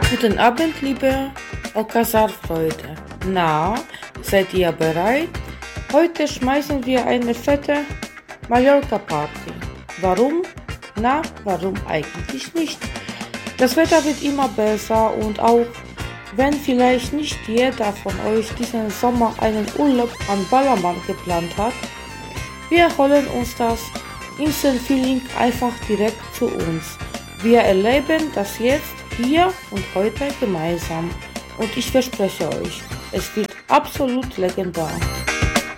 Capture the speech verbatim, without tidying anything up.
Guten Abend, liebe Okazar-Freunde. Na, seid ihr bereit? Heute schmeißen wir eine fette Mallorca-Party. Warum? Na, warum eigentlich nicht? Das Wetter wird immer besser und auch wenn vielleicht nicht jeder von euch diesen Sommer einen Urlaub an Ballermann geplant hat, wir holen uns das Instant-Feeling einfach direkt zu uns. Wir erleben das jetzt, hier und heute gemeinsam und ich verspreche euch, es wird absolut legendär.